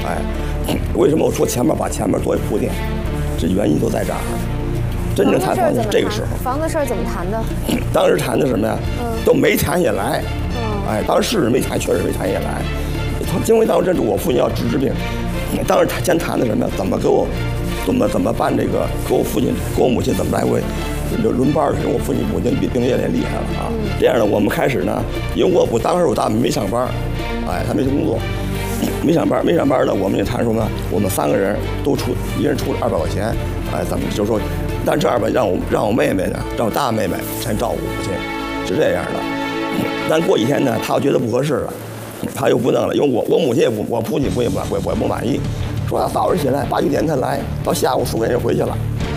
为什么我说把前面做铺垫？这原因都在这儿。真正谈房子这个时候， 房子事儿怎么谈的？ 当时谈的什么呀？都没谈下来。当时没谈，确实没谈下来。因为当时我父亲要治病，当时先谈的什么呀？怎么办这个？给我父亲，给我母亲怎么来回轮班去？我父亲母亲病越来越厉害了啊。这样呢，我们开始呢，因为我当时我大没上班，他没工作。没上班呢，我们也谈什么？我们3个人都一人出了200块钱，怎么就是说，但这200让我妹妹呢，让我大妹妹先照顾母亲，是这样的。但过几天呢，她觉得不合适了，她又不弄了，因为我母亲我父亲不满意，说要早上起来8、9点才来，到下午4、5点就回去了，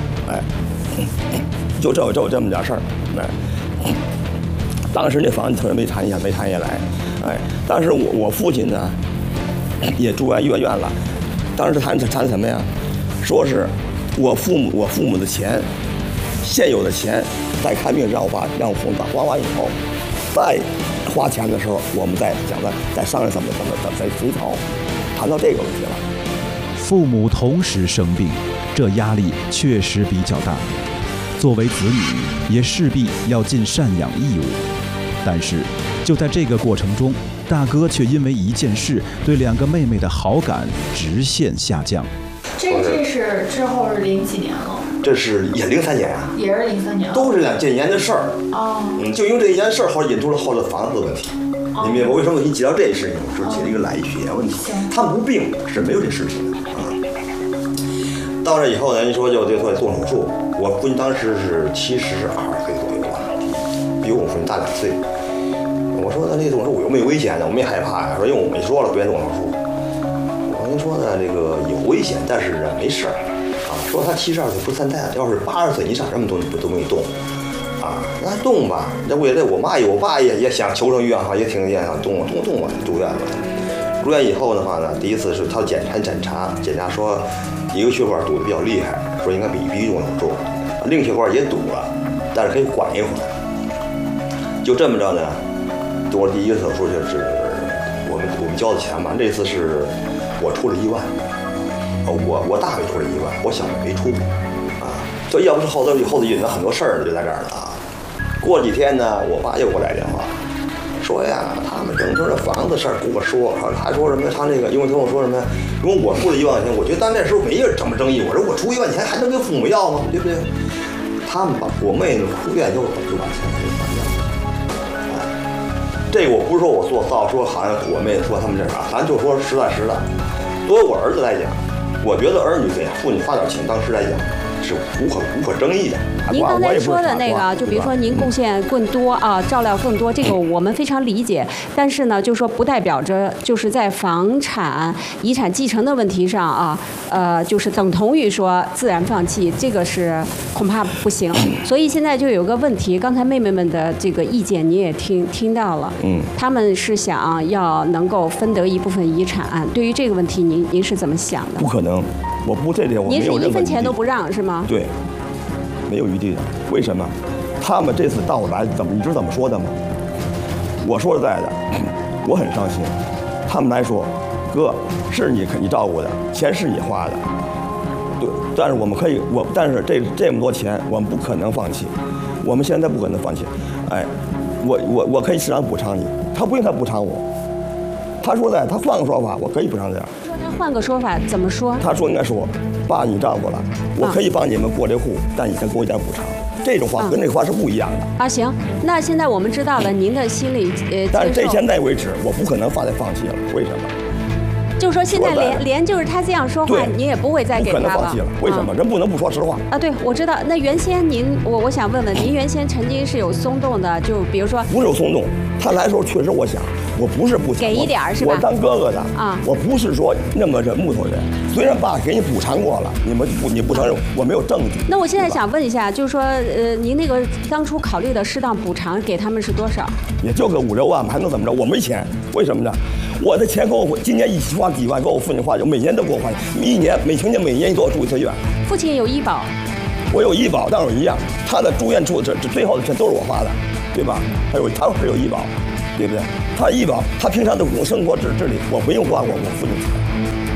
就这么点事儿，当时那房子特别没谈下来，当时我父亲呢。也住院了，当时谈什么呀？说是我父母的钱，现有的钱，在看病让我父母花完以后，再花钱的时候，我们再商量怎么再协调，谈到这个问题了。 父母同时生病，这压力确实比较大。作为子女，也势必要尽赡养义务，但是就在这个过程中。大哥却因为一件事对2个妹妹的好感直线下降。 这是之后是0几年了？ 这是也03年啊， 也是03年， 都是这年的事儿。就因为这一件事儿，后来引出了后来房子的问题。你明白我为什么给你提到这事情？是解了一个来血缘问题。他们不病是没有这事情的啊。到这以后呢，你说就做手术，我父亲当时是72岁左右啊，比我父亲大2岁。我说那动手术有没有危险呢？我没害怕呀。说因为我没说了不愿动手术。我跟你说呢，这个有危险，但是没事儿啊。说他72岁不3代，要是80岁以上，什么都没动啊。那动吧，那为了我爸也想求生欲望哈，也挺想动吧，住院了。住院以后的话呢，第一次是他检查说一个血管堵得比较厉害，说应该必须动手术。另一个血管也堵了，但是可以缓一缓。就这么着呢。我第一个手术就是我们交的钱嘛，这次是我出了1万，我大妹出了1万，我小妹没出啊。所以要不是后头引了很多事儿就在这儿了啊。过几天呢，我爸又给我来电话，说呀，他们整这房子事儿跟我说，还说什么他那个，因为跟我说什么，因为我出了1万块钱，我觉得咱那时候没人这么争议，我说我出1万钱还能跟父母要吗？对不对？他们把我妹出院就把钱给还掉。这个我不是说我做造，说好像我妹说他们这啥，咱就说实在。作为我儿子来讲，我觉得儿女给父亲发点钱，当时来讲是无可争议的。 您刚才说的那个，就比如说您贡献更多啊，照料更多，这个我们非常理解。但是呢，就说不代表着就是在房产、遗产继承的问题上啊，就是等同于说自然放弃，这个是恐怕不行。所以现在就有个问题，刚才妹妹们的这个意见你也听到了，他们是想要能够分得一部分遗产。对于这个问题，您是怎么想的？ 不可能，我不这点我没有任何。 您是1分钱都不让是吗？ 对。没有余地的，为什么？他们这次到我来，你知道怎么说的吗？我说实在的，我很伤心。他们来说，哥，是你照顾的，钱是你花的，对，但是我们可以，但是这么多钱，我们不可能放弃，我们现在不可能放弃。我可以适当补偿你，他不用他补偿我，他说他换个说法，我可以补偿这样。 说他换个说法怎么说？ 他说应该说，爸你照顾了，我可以帮你们过这户，但你先给我一点补偿。这种话跟那个话是不一样的。 行，那现在我们知道了您的心理但是现在为止，我不可能放弃了，为什么？ 就是说现在连就是他这样说话，你也不会再给他了。 不可能放弃了，为什么？人不能不说实话啊。对，我知道。那原先我想问问您，原先曾经是有松动的，就比如说不是有松动，他来的时候确实我想，我不是不想给一点是吧？ 我当哥哥的啊， 我不是说那么这木头人。虽然爸给你补偿过了，你不承认，我没有证据。 那我现在想问一下，就是说您那个当初考虑的适当补偿给他们是多少？ 也就个5、6万吧，还能怎么着？我没钱，为什么呢？我的钱给我今年一起花几万，给我父亲花，就每年都给我花，每年给我住一次院。 父亲有医保， 我有医保，但是一样，他的住院处这最后的钱都是我花的，对吧？他是有医保，对不对？他医保，他平常的生活自理，我不用花我父亲钱。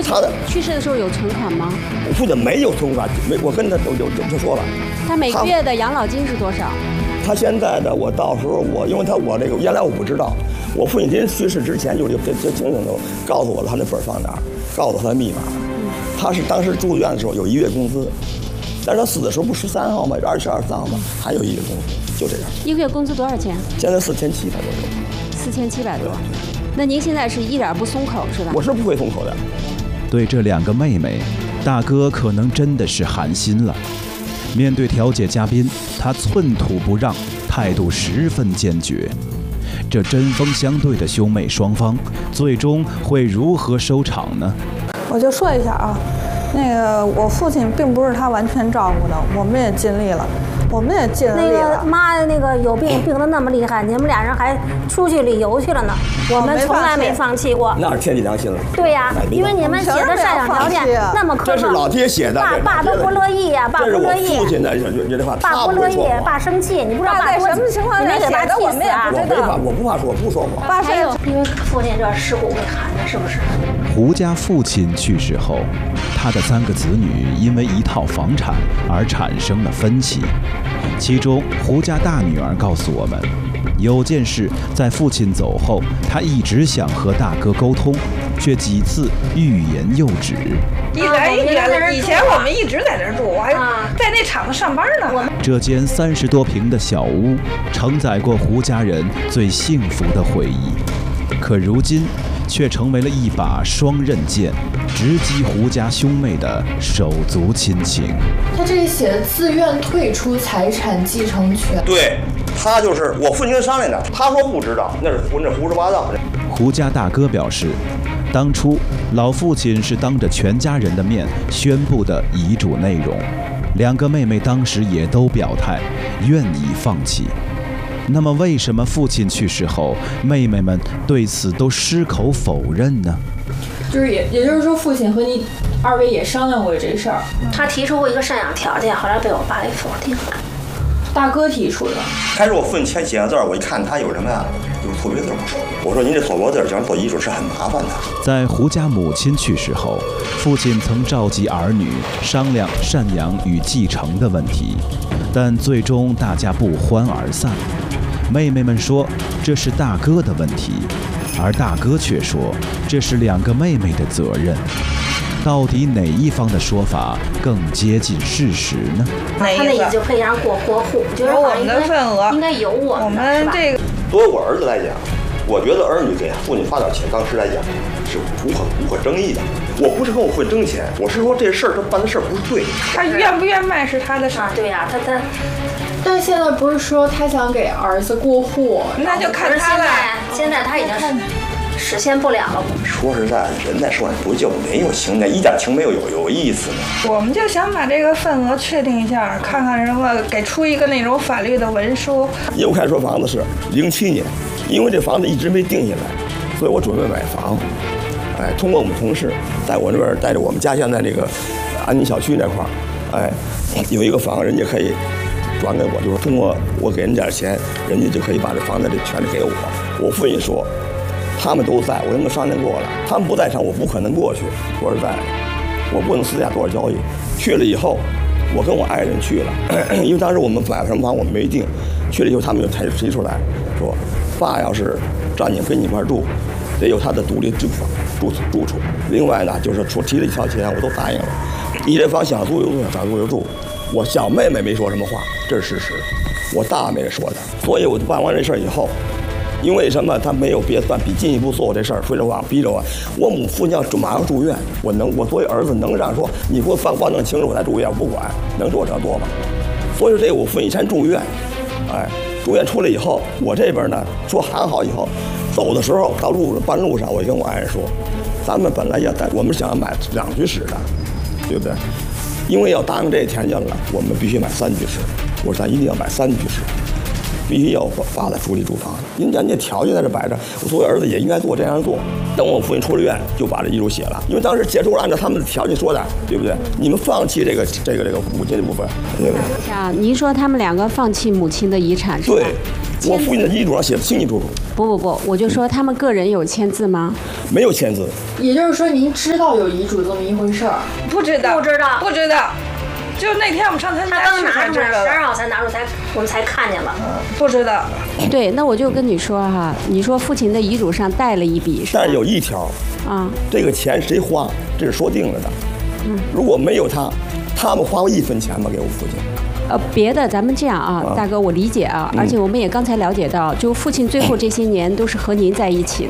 亲去世的时候有存款吗？ 我父亲没有存款，我跟他就说了。 他每个月的养老金是多少？ 他现在的我到时候因为我这个原来我不知道，我父亲临去世之前就清醒都告诉我了他那本放哪儿，告诉他的密码。他是当时住院的时候有1月工资，但是他死的时候不13号吗？22、23号吗？还有1月工资，就这样。 1个月工资多少钱？ 现在4700多有。 4700多。那您现在是一点不松口是吧？ 我是不会松口的。 对这2个妹妹，大哥可能真的是寒心了。面对调解嘉宾，他寸土不让，态度十分坚决。这针锋相对的兄妹双方，最终会如何收场呢？ 我就说一下啊，那个我父亲并不是他完全照顾的，我们也尽力了。 那个妈那个有病得那么厉害，你们俩人还出去旅游去了呢。我们从来没放弃过。 那是天地良心了。 对呀，因为你们写的赡养条件那么苛刻。 这是老爹写的。 爸都不乐意呀，爸不乐意。 这是我父亲的这话。 爸不乐意，爸生气，你不知道爸在什么情况下写的，我们也不知道。 我不怕说，我不说谎。 爸还有，因为父亲这尸骨给寒的，是不是？ 胡家父亲去世后，他的3个子女因为一套房产而产生了分歧。其中，胡家大女儿告诉我们，有件事在父亲走后，她一直想和大哥沟通，却几次欲言又止。 一来一来，以前我们一直在这儿住，我还在那厂子上班呢。 这间30多平的小屋，承载过胡家人最幸福的回忆，可如今却成为了一把双刃剑，直击胡家兄妹的手足亲情。 他这里写的自愿退出财产继承权。 对，他就是我父亲商量的，他说不知道，那是胡说八道。 胡家大哥表示，当初老父亲是当着全家人的面宣布的遗嘱内容，2个妹妹当时也都表态愿意放弃。那么为什么父亲去世后，妹妹们对此都矢口否认呢？ 就是也就是说，父亲和你2位也商量过这事儿。 他提出过一个赡养条件，后来被我爸给否定了。 大哥提出的。 开始我父亲签写的字儿，我一看他有什么呀？有错别字不说。我说您这错别字讲做遗嘱是很麻烦的。 在胡家母亲去世后，父亲曾召集儿女商量赡养与继承的问题，但最终大家不欢而散。妹妹们说这是大哥的问题，而大哥却说这是2个妹妹的责任。到底哪一方的说法更接近事实呢？ 他那也就可以让过户，就是我们的份额应该有我们这个。 作为我儿子来讲，我觉得儿女给父亲发点钱，当时来讲是无可争议的。我不是跟我父亲争钱，我是说这事儿他办的事儿不是对。 他愿不愿卖是他的事儿。 对呀，他。 但现在不是说他想给儿子过户， 那就看他了。 现在他已经实现不了了。 说实在，人在社会不就没有情的，一点情没有意思吗？ 我们就想把这个份额确定一下，看看什么给出一个那种法律的文书。 业务开始说房子是07年，因为这房子一直没定下来，所以我准备买房。通过我们同事在我这边带着我们家乡在这个安宁小区那块儿，有一个房，人家可以转给我，就是通过我给人点钱，人家就可以把这房子的权利给我。我父亲说，他们都在，我跟他们商量过了，他们不在场，我不可能过去。说实在，我不能私下多少交易。去了以后，我跟我爱人去了，因为当时我们买什么房我们没定。去了以后，他们就提出来说，爸要是让你跟你一块住，得有他的独立住处。另外呢，就是说提了一条钱，我都答应了。你这房想租就住，想住就住。我小妹妹没说什么话，这是事实。我大妹妹说的，所以我就办完这事儿以后，因为什么？他没有别办，比进一步做我这事儿，非得往逼着我。我母父亲要马上住院，我作为儿子能让说你给我办弄清楚我才住院，我不管，能做这多吗？所以说这个我父亲以前住院，住院出来以后，我这边呢说喊好以后，走的时候到半路上，我就跟我爱人说，咱们本来我们想要买2居室的，对不对？因为要答应这个条件了，我们必须买3居室。我说咱一定要买3居室。 必须要花在福利住房。人家条件在这摆着，我作为儿子也应该做这样做。等我父亲出了院，就把这遗嘱写了，因为当时接触了按照他们的条件说的，对不对？你们放弃这个母亲的部分，对不对？ 啊，您说他们2个放弃母亲的遗产是吧？ 对，我父亲的遗嘱上写的清清楚楚。 不，我就说他们个人有签字吗？ 没有签字。 也就是说，您知道有遗嘱这么一回事儿？ 不知道。就那天我们上他他刚拿出来，12号才拿出来，我们才看见了。 不知道。 对，那我就跟你说哈，你说父亲的遗嘱上带了一笔， 但是有一条，这个钱谁花，这是说定了的。如果没有他们花过1分钱吗？给我父亲。 别的咱们这样啊，大哥，我理解啊，而且我们也刚才了解到，就父亲最后这些年都是和您在一起的，